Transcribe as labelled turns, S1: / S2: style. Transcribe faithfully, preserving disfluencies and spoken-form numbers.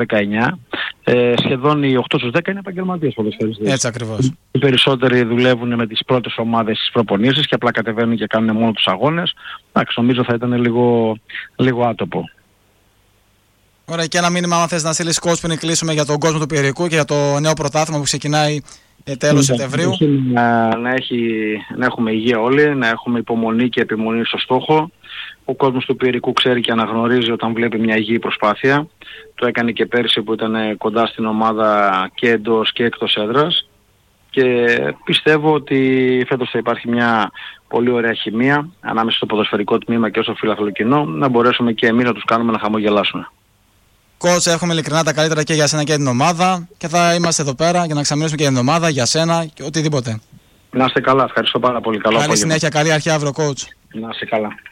S1: δεκαεννιά. Ε, σχεδόν οι οκτώ στους δέκα είναι επαγγελματίες ποδοσφαιριστές.
S2: Έτσι ακριβώς.
S1: Οι περισσότεροι δουλεύουν με τις πρώτες ομάδες στις προπονήσεις και απλά κατεβαίνουν και κάνουν μόνο τους αγώνες. Εντάξει, νομίζω θα ήταν λίγο, λίγο άτοπο.
S2: Ωραία, και ένα μήνυμα αν θες να στείλεις κόσμο πριν κλείσουμε για τον κόσμο του Πιερικού και για το νέο πρωτάθλημα που ξεκινάει ε, τέλος Σεπτεμβρίου.
S1: Να, να, έχει, να έχουμε υγεία όλοι, να έχουμε υπομονή και επιμονή στο στόχο. Ο κόσμος του Πιερικού ξέρει και αναγνωρίζει όταν βλέπει μια υγιή προσπάθεια. Το έκανε και πέρσι που ήταν κοντά στην ομάδα και εντός και εκτός έδρας. Και πιστεύω ότι φέτος θα υπάρχει μια πολύ ωραία χημεία ανάμεσα στο ποδοσφαιρικό τμήμα και στο φιλαθλό κοινό, να μπορέσουμε και εμείς να τους κάνουμε να χαμογελάσουμε.
S2: Coach, εύχομαι ειλικρινά τα καλύτερα και για σένα και την ομάδα και θα είμαστε εδώ πέρα για να ξαμιλήσουμε και για την ομάδα, για σένα και οτιδήποτε.
S1: Να είστε καλά, ευχαριστώ πάρα πολύ. Καλό
S2: καλή συνέχεια, καλή αρχή αύριο, coach.
S1: Να είστε καλά.